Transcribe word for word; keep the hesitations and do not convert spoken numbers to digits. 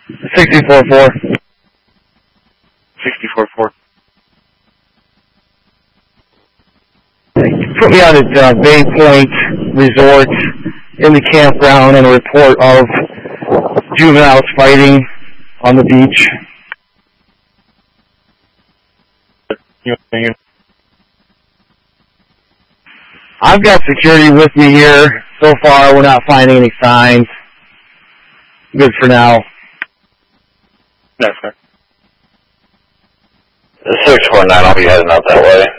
sixty-four four. sixty-four four. Put me on at uh, Bay Point Resort in the campground and a report of juveniles fighting on the beach. I've got security with me here. So far, we're not finding any signs. Good for now. Yes, sir. six four nine, I'll be heading out that way.